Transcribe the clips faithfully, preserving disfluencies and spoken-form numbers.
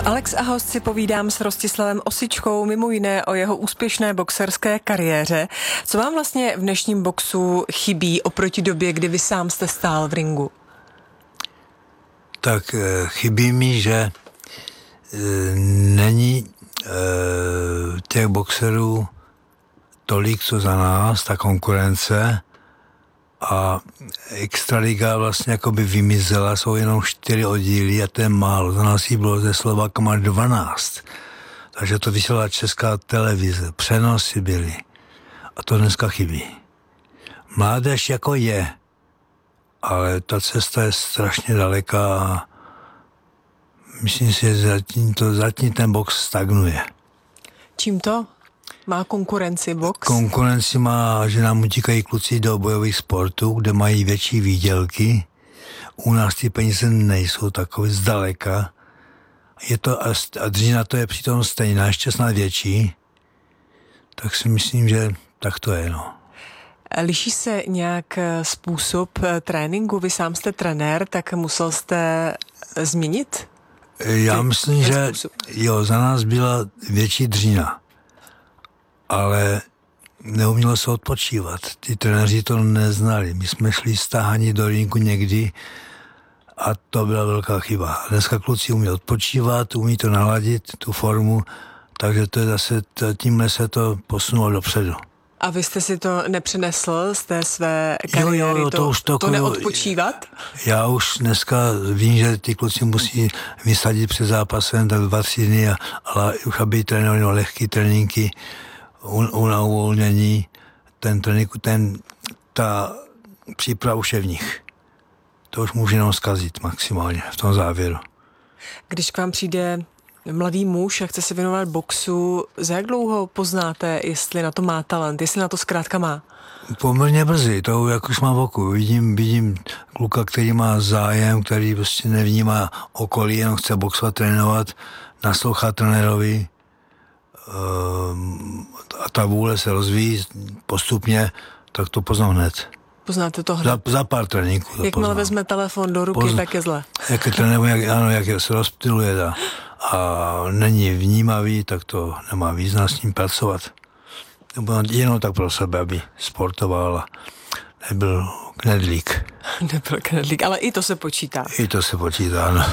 Alex a host si povídám s Rostislavem Osičkou, mimo jiné o jeho úspěšné boxerské kariéře. Co vám vlastně v dnešním boxu chybí oproti době, kdy vy sám jste stál v ringu? Tak chybí mi, že není těch boxerů tolik, co za nás, ta konkurence, a extraliga vlastně jakoby vymizela, jsou jenom čtyři oddíly a to je málo. Za nás jí bylo ze Slovákama dvanáct. Takže to vysílala Česká televize, přenosy byly. A to dneska chybí. Mládež jako je, ale ta cesta je strašně daleká a myslím si, že zatím, to, zatím ten box stagnuje. Čím to? Má konkurenci box? Konkurenci má, že nám utíkají kluci do bojových sportů, kde mají větší výdělky. U nás ty peníze nejsou takové zdaleka. Je to, a dřína to je přitom stejná, ještě snad větší. Tak si myslím, že tak to je, no. Liší se nějak způsob tréninku? Vy sám jste trenér, tak musel jste změnit? Já myslím, že jo, za nás byla větší dřína. Ale neumělo se odpočívat. Ty trenéři to neznali. My jsme šli stáhaní do rinku někdy a to byla velká chyba. A dneska kluci umí odpočívat, umí to naladit, tu formu, takže to je zase, tímhle se to posunulo dopředu. A vy jste si to nepřenesl z té své kariéry, jo, jo, to, to, už to, to neodpočívat? Já už dneska vím, že ty kluci musí vysadit před zápasem tak dva, tři dny, a, ale už aby trénovali lehký tréninky, na uvolnění, ten trénink, ten, ta příprava už je v nich. To už může jenom zkazit maximálně v tom závěru. Když k vám přijde mladý muž a chce se věnovat boxu, za jak dlouho poznáte, jestli na to má talent, jestli na to zkrátka má? Poměrně brzy, to jak už má v oku. Vidím, vidím kluka, který má zájem, který prostě nevnímá okolí, jenom chce boxovat, trénovat, naslouchat trenérovi, a ta vůle se rozvíjí postupně, tak to poznám hned. Poznáte to hned? Za, za pár tréninků. Jakmile vezme telefon do ruky, Pozna, tak je zle. Jak je trénuje, jak, ano, jak se rozptyluje a, a není vnímavý, tak to nemá význam s ním pracovat. Jenom tak pro sebe, aby sportoval a nebyl knedlík. Nebyl knedlík, ale i to se počítá. I to se počítá, ano.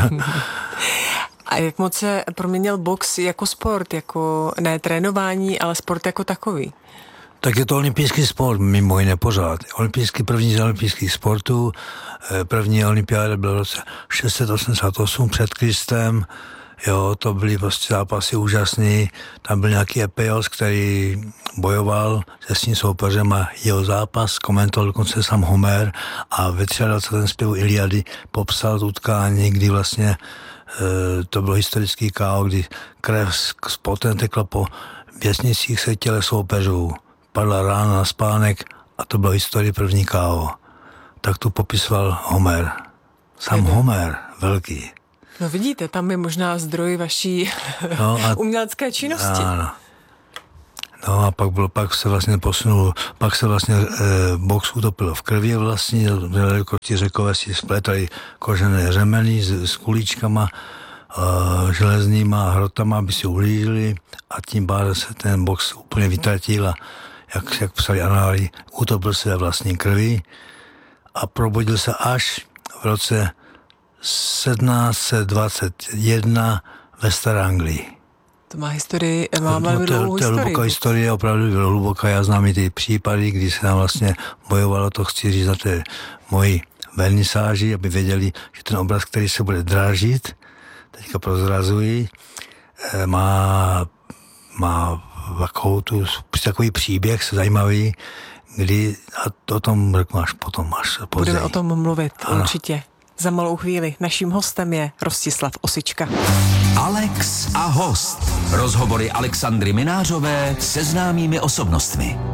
A jak moc se proměnil box jako sport, jako ne trénování, ale sport jako takový? Tak je to olympijský sport, mimo jiné pořád. Olympijský, první z olympijských sportů, první olympiáda byla v roce šest set osmdesát osm před Kristem, jo, to byly prostě zápasy úžasný, tam byl nějaký Epeios, který bojoval se svým soupeřem a jeho zápas komentoval dokonce sám Homer a ve dvacátém třetím zpěvu Iliady popsal tu utkání, kdy vlastně to bylo historický ká ó, kdy krev s potem tekla po věznicích se těle soupeřů. Padla rána na spánek a to bylo historie první ká ó. Tak tu popisoval Homer. Sám Jde. Homer, velký. No vidíte, tam je možná zdroj vaší no a, umělecké činnosti. Ano. No a pak, bylo, pak se vlastně posunul, pak se vlastně e, box utopil v krvi vlastně, ti Řekové si splétali kožené řemeny s, s kulíčkama, e, železnýma hrotama, aby si uhlížili a tím pádem se ten box úplně vytratil a jak, jak psali anály, utopil se ve vlastní krvi a probudil se až v roce sedmnáct set dvacet jedna ve Staré Anglii. To má historii, má no, to, dlouhou to je hluboká historie, opravdu byla hluboká. Já znám i ty případy, kdy se tam vlastně bojovalo, to chci říct na té moji vernisáži, aby věděli, že ten obraz, který se bude drážit, teďka prozrazují, má, má takovou tu, takový příběh zajímavý, kdy, a to o tom řeknu až potom, až později. Budeme o tom mluvit, ano. Určitě. Za malou chvíli. Naším hostem je Rostislav Osička. Alex a host. Rozhovory Alexandry Minářové se známými osobnostmi.